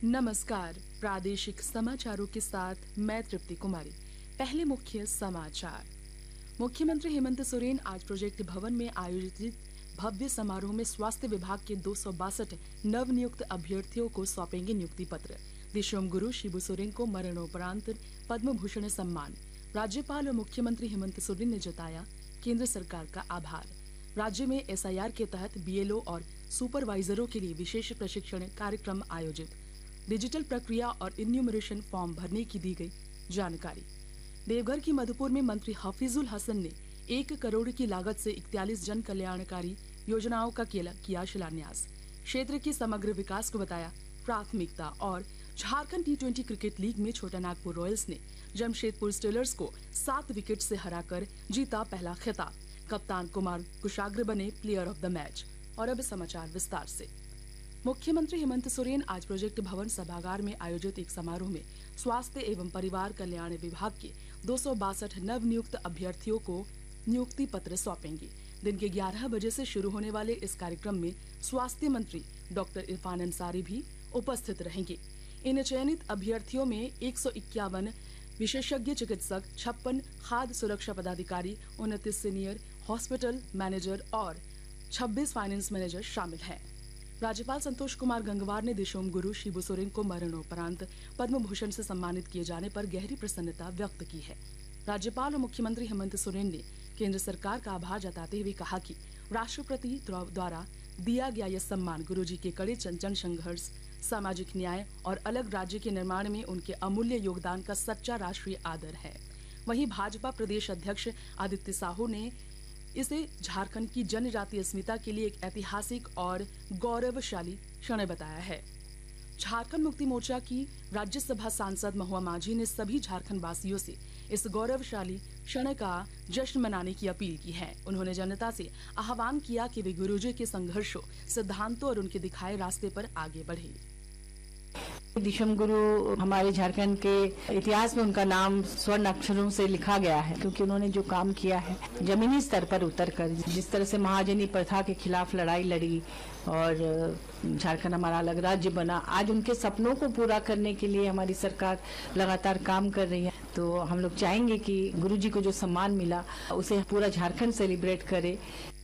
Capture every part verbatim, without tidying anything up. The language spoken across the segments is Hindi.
नमस्कार, प्रादेशिक समाचारों के साथ मैं तृप्ति कुमारी। पहले मुख्य समाचार। मुख्यमंत्री हेमंत सोरेन आज प्रोजेक्ट भवन में आयोजित भव्य समारोह में स्वास्थ्य विभाग के दो सौ बासठ नवनियुक्त अभ्यर्थियों को सौंपेंगे नियुक्ति पत्र। दिशोम गुरु शिबू सोरेन को मरणोपरांत पद्म भूषण सम्मान। राज्यपाल और मुख्यमंत्री हेमंत सोरेन ने जताया केंद्र सरकार का आभार। राज्य में एस आई आर के तहत बी एल ओ और सुपरवाइजरों के लिए विशेष प्रशिक्षण कार्यक्रम आयोजित। डिजिटल प्रक्रिया और इन्यूमरेशन फॉर्म भरने की दी गई जानकारी। देवघर की मधुपुर में मंत्री हफीजुल हसन ने एक करोड़ की लागत से इकतालीस जन कल्याणकारी योजनाओं का किया शिलान्यास। क्षेत्र के समग्र विकास को बताया प्राथमिकता। और Jharkhand T twenty cricket league में छोटा नागपुर रॉयल्स ने जमशेदपुर स्टीलर्स को सात विकेट से हराकर जीता पहला खिताब। कप्तान कुमार कुशाग्र बने प्लेयर ऑफ द मैच। और अब समाचार विस्तार से। मुख्यमंत्री हेमंत सोरेन आज प्रोजेक्ट भवन सभागार में आयोजित एक समारोह में स्वास्थ्य एवं परिवार कल्याण विभाग के दो सौ बासठ नवनियुक्त अभ्यर्थियों को नियुक्ति पत्र सौंपेंगे। दिन के ग्यारह बजे से शुरू होने वाले इस कार्यक्रम में स्वास्थ्य मंत्री डॉक्टर इरफान अंसारी भी उपस्थित रहेंगे। इन चयनित अभ्यर्थियों में एक सौ इक्यावन विशेषज्ञ चिकित्सक, छप्पन खाद्य सुरक्षा पदाधिकारी, उनतीस सीनियर हॉस्पिटल मैनेजर और छब्बीस फाइनेंस मैनेजर शामिल हैं। राज्यपाल संतोष कुमार गंगवार ने दिशोम गुरु शिबू सोरेन को मरणोपरांत पद्म भूषण से सम्मानित किए जाने पर गहरी प्रसन्नता व्यक्त की है। राज्यपाल और मुख्यमंत्री हेमंत सोरेन ने केंद्र सरकार का आभार जताते हुए कहा कि राष्ट्रपति द्वारा दिया गया यह सम्मान गुरुजी के कड़े जन संघर्ष, सामाजिक न्याय और अलग राज्य के निर्माण में उनके अमूल्य योगदान का सच्चा राष्ट्रीय आदर है। वहीं भाजपा प्रदेश अध्यक्ष आदित्य साहू ने इसे झारखंड की जनजातीय अस्मिता के लिए एक ऐतिहासिक और गौरवशाली क्षण बताया है। झारखंड मुक्ति मोर्चा की राज्यसभा सांसद महुआ माझी ने सभी झारखंड वासियों से इस गौरवशाली क्षण का जश्न मनाने की अपील की है। उन्होंने जनता से आह्वान किया कि वे गुरुजी के संघर्षों, सिद्धांतों और उनके दिखाए रास्ते पर आगे बढ़े। दिशोम गुरु हमारे झारखंड के इतिहास में उनका नाम स्वर्ण अक्षरों से लिखा गया है, क्योंकि उन्होंने जो काम किया है जमीनी स्तर पर उतरकर, जिस तरह से महाजनी प्रथा के खिलाफ लड़ाई लड़ी और झारखंड हमारा अलग राज्य बना। आज उनके सपनों को पूरा करने के लिए हमारी सरकार लगातार काम कर रही है। तो हम लोग चाहेंगे कि गुरुजी को जो सम्मान मिला उसे पूरा झारखंड सेलिब्रेट करे।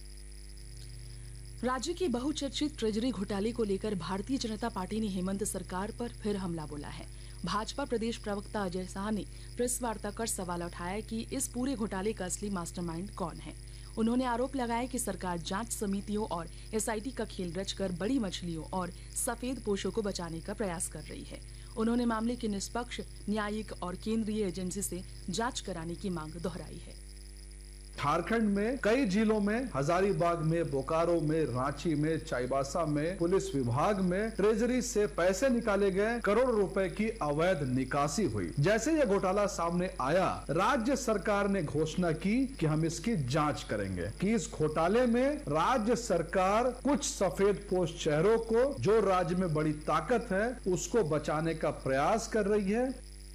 राज्य के बहुचर्चित ट्रेजरी घोटाले को लेकर भारतीय जनता पार्टी ने हेमंत सरकार पर फिर हमला बोला है। भाजपा प्रदेश प्रवक्ता अजय शाह ने प्रेस वार्ता कर सवाल उठाया कि इस पूरे घोटाले का असली मास्टरमाइंड कौन है। उन्होंने आरोप लगाया कि सरकार जांच समितियों और एस आई टी का खेल रचकर बड़ी मछलियों और सफेद पोशों को बचाने का प्रयास कर रही है। उन्होंने मामले की निष्पक्ष, न्यायिक और केंद्रीय एजेंसी से जांच कराने की मांग दोहराई है। झारखंड में कई जिलों में, हजारीबाग में, बोकारो में, रांची में, चाईबासा में, पुलिस विभाग में ट्रेजरी से पैसे निकाले गए, करोड़ रुपए की अवैध निकासी हुई। जैसे यह घोटाला सामने आया, राज्य सरकार ने घोषणा की कि हम इसकी जांच करेंगे कि इस घोटाले में राज्य सरकार कुछ सफेद पोश चेहरों को, जो राज्य में बड़ी ताकत है, उसको बचाने का प्रयास कर रही है।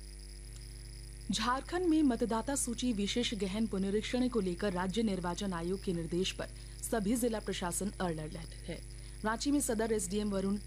झारखंड में मतदाता सूची विशेष गहन पुनरीक्षण को लेकर राज्य निर्वाचन आयोग के निर्देश पर सभी जिला प्रशासन अलर्ट है। रांची में सदर एस डी एम वरुण